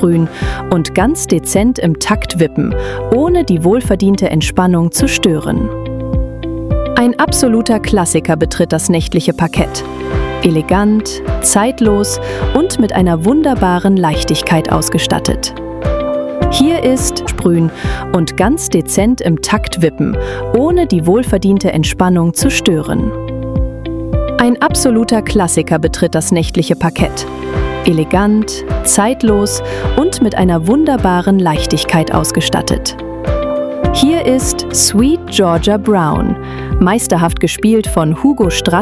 sprühen und ganz dezent im Takt wippen, ohne die wohlverdiente Entspannung zu stören. Ein absoluter Klassiker betritt das nächtliche Parkett. Elegant, zeitlos und mit einer wunderbaren Leichtigkeit ausgestattet. Hier ist Sprühen und ganz dezent im Takt wippen, ohne die wohlverdiente Entspannung zu stören. Ein absoluter Klassiker betritt das nächtliche Parkett. Elegant, zeitlos und mit einer wunderbaren Leichtigkeit ausgestattet. Hier ist Sweet Georgia Brown, meisterhaft gespielt von Hugo Strasser.